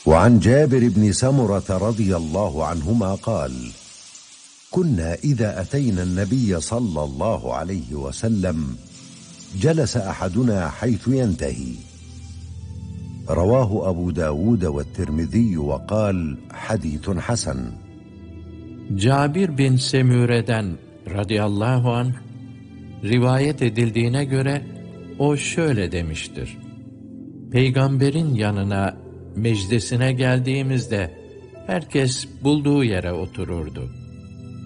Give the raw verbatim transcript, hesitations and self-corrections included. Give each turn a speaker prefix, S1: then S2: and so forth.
S1: وعن جابر بن سمرة رضي الله عنهما قال: كنا إذا أتينا النبي صلى الله عليه وسلم جلس أحدنا حيث ينتهي. رواه أبو داود والترمذي وقال: حديث حسن.
S2: Cabir bin Semüre'den radıyallahu anh rivayet edildiğine göre o şöyle demiştir: Peygamberin yanına, meclisine geldiğimizde herkes bulduğu yere otururdu.